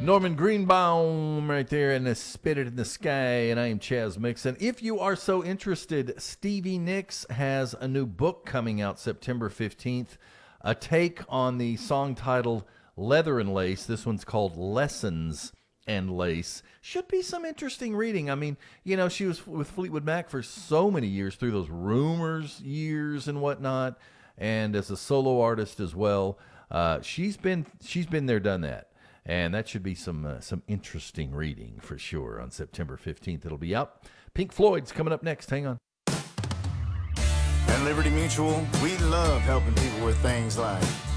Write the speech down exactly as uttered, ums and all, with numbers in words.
Norman Greenbaum right there in the Spit It in the Sky, and I am Chaz Mixon. If you are so interested, Stevie Nicks has a new book coming out September fifteenth, a take on the song titled Leather and Lace. This one's called Lessons and Lace. Should be some interesting reading. I mean, you know, she was with Fleetwood Mac for so many years, through those Rumors years and whatnot, and as a solo artist as well. Uh, she's been she's been there, done that. And that should be some uh, some interesting reading for sure. On September fifteenth, it'll be out. Pink Floyd's coming up next. Hang on. At Liberty Mutual, we love helping people with things like